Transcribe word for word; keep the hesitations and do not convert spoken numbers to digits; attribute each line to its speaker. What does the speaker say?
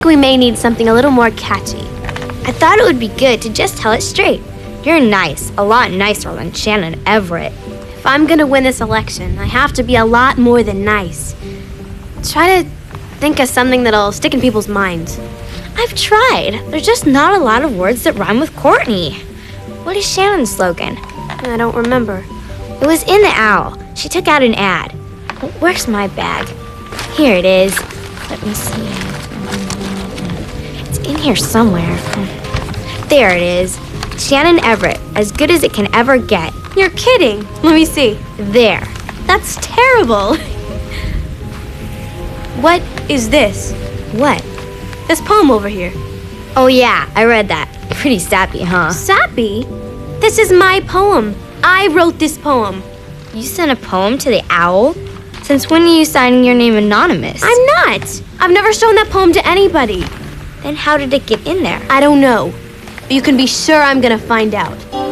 Speaker 1: We may need something a little more catchy.
Speaker 2: I thought it would be good to just tell it straight. You're nice, a lot nicer than Shannon Everett.
Speaker 1: If I'm gonna win this election, I have to be a lot more than nice. Try to think of something that'll stick in people's minds.
Speaker 2: I've tried. There's just not a lot of words that rhyme with Courtney. What is Shannon's slogan?
Speaker 1: I don't remember.
Speaker 2: It was in the Owl. She took out an ad. Where's my bag? Here it is. Let me see. It's in here somewhere. There it is. Shannon Everett, as good as it can ever get.
Speaker 1: You're kidding. Let me see.
Speaker 2: There.
Speaker 1: That's terrible. What is this?
Speaker 2: What?
Speaker 1: This poem over here.
Speaker 2: Oh yeah, I read that. Pretty sappy, huh?
Speaker 1: Sappy? This is my poem. I wrote this poem.
Speaker 2: You sent a poem to the Owl? Since when are you signing your name anonymous?
Speaker 1: I'm not. I've never shown that poem to anybody.
Speaker 2: Then how did it get in there?
Speaker 1: I don't know. But you can be sure I'm gonna find out.